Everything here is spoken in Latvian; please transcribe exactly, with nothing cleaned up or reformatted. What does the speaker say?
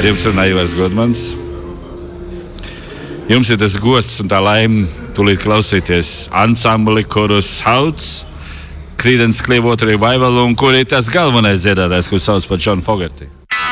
Ar jums runā Ivars Godmans. Jums ir tas gods un tā laime tūlīt klausīties ansambli, kuru sauc Creedence Clearwater Revival un kur ir tas galvenais dziedātājs, kurš sauc par John Fogerty.